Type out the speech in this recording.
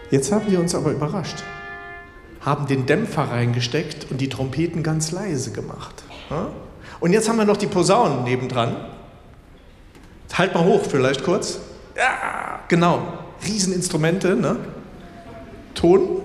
Jetzt haben die uns aber überrascht. Haben den Dämpfer reingesteckt und die Trompeten ganz leise gemacht. Und jetzt haben wir noch die Posaunen nebendran. Halt mal hoch vielleicht kurz. Ja, genau. Rieseninstrumente, ne? Ton.